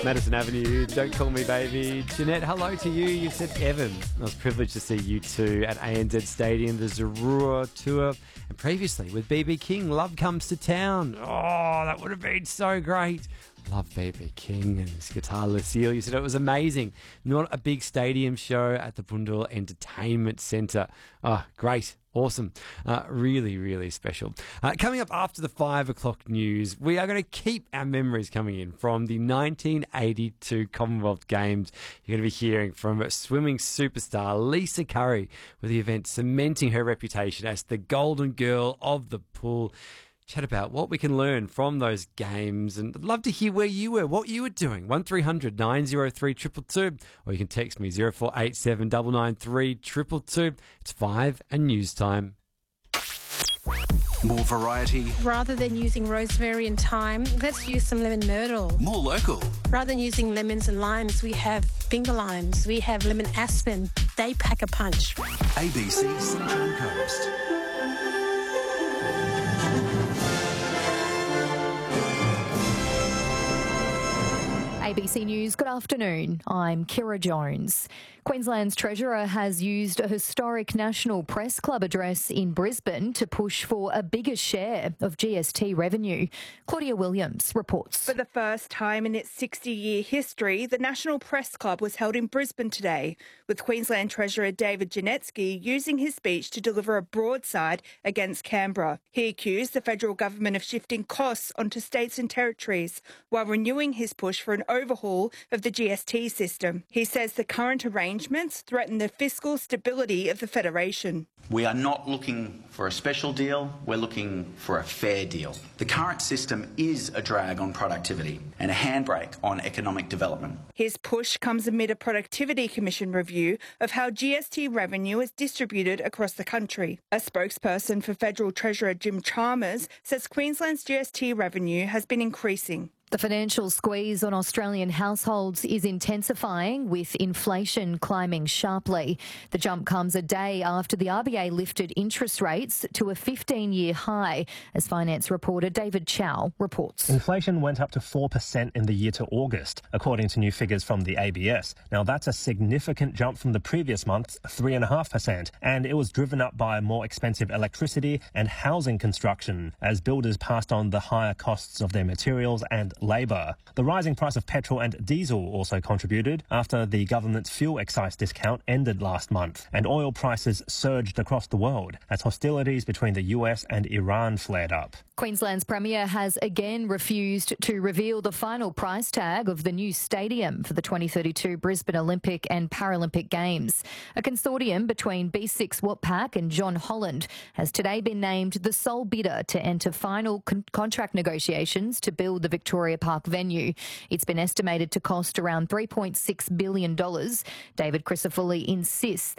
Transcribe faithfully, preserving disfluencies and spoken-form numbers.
Madison Avenue, Don't Call Me Baby. Jeanette, hello to you. You said Evan. I was privileged to see you two at A N Z Stadium, the Zarura Tour. And previously with B B King, Love Comes to Town. Oh, that would have been so great. Love B B King and his guitar Lucille. You said it was amazing. Not a big stadium show at the Bundall Entertainment Centre. Oh, great. Awesome. Uh, really, really special. Uh, coming up after the five o'clock news, we are going to keep our memories coming in from the nineteen eighty-two Commonwealth Games. You're going to be hearing from swimming superstar Lisa Curry, with the event cementing her reputation as the golden girl of the pool. Chat about what we can learn from those games, and I'd love to hear where you were, what you were doing. one three hundred nine oh three two two two, or you can text me zero four eight seven nine nine three two two two. It's five and news time. More variety. Rather than using rosemary and thyme, let's use some lemon myrtle. More local. Rather than using lemons and limes, we have finger limes. We have lemon aspen. They pack a punch. A B C Sunshine Coast. A B C News, good afternoon. I'm Kira Jones. Queensland's Treasurer has used a historic National Press Club address in Brisbane to push for a bigger share of G S T revenue. Claudia Williams reports. For the first time in its sixty-year history, the National Press Club was held in Brisbane today, with Queensland Treasurer David Janetsky using his speech to deliver a broadside against Canberra. He accused the federal government of shifting costs onto states and territories while renewing his push for an overhaul of the G S T system. He says the current arrangements threaten the fiscal stability of the Federation. We are not looking for a special deal, we're looking for a fair deal. The current system is a drag on productivity and a handbrake on economic development. His push comes amid a Productivity Commission review of how G S T revenue is distributed across the country. A spokesperson for Federal Treasurer Jim Chalmers says Queensland's G S T revenue has been increasing. The financial squeeze on Australian households is intensifying, with inflation climbing sharply. The jump comes a day after the R B A lifted interest rates to a fifteen-year high, as finance reporter David Chow reports. Inflation went up to four percent in the year to August, according to new figures from the A B S. Now, that's a significant jump from the previous month's three point five percent, and it was driven up by more expensive electricity and housing construction, as builders passed on the higher costs of their materials and labour. The rising price of petrol and diesel also contributed after the government's fuel excise discount ended last month, and oil prices surged across the world as hostilities between the U S and Iran flared up. Queensland's Premier has again refused to reveal the final price tag of the new stadium for the twenty thirty-two Brisbane Olympic and Paralympic Games. A consortium between B six Watpac and John Holland has today been named the sole bidder to enter final con- contract negotiations to build the Victoria Park venue. It's been estimated to cost around three point six billion dollars. David Crisafulli insists